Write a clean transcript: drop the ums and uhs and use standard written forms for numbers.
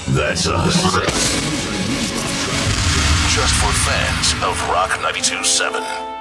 That's us. Just for fans of Rock 92.7.